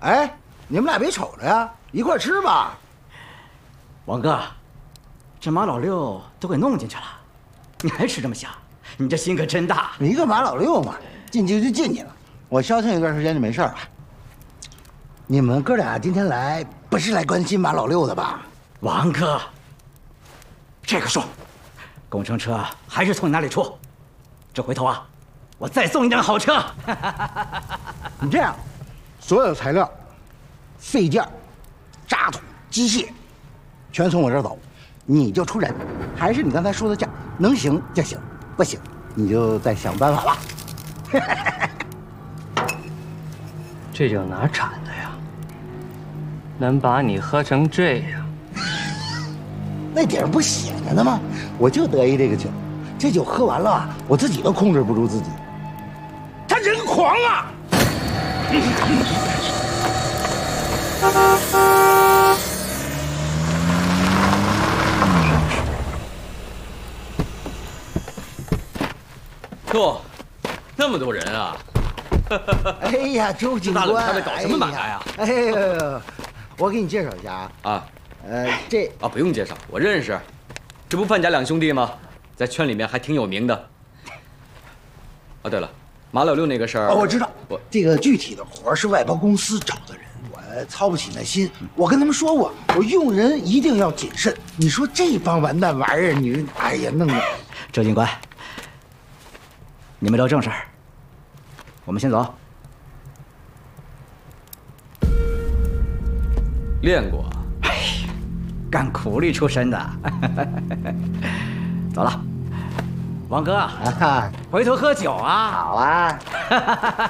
哎，你们俩别瞅着呀，一块吃吧。 王哥，这马老六都给弄进去了，你还吃这么香？你这心可真大。 一个马老六嘛，进去就进去了，我消停一段时间就没事了。你们哥俩今天来不是来关心马老六的吧？ 王哥，这个数，工程车还是从你那里出。这回头啊，我再送你辆好车。 你这样，所有材料、废件、渣土、机械，全从我这儿走，你就出人，还是你刚才说的价，能行就行，不行你就再想办法吧。 这酒哪产的呀？能把你喝成这样？ 那顶儿不写着呢吗？我就得意这个酒，这酒喝完了，我自己都控制不住自己。他人狂啊！ 哟，那么多人啊！ 哎呀，周警官， 大冷天的搞什么买卖啊？ 哎呦，我给你介绍一下啊。 啊， 这啊不用介绍，我认识，这不范家两兄弟吗？在圈里面还挺有名的。哦，对了，马老六那个事儿， 我知道，这个具体的活是外包公司找的人，我操不起那心。我跟他们说过，我用人一定要谨慎。你说这帮完蛋玩意儿，你哎呀弄的。 周警官，你们聊正事儿，我们先走。 练过， 干苦力出身的。走了，王哥，回头喝酒啊。 好啊。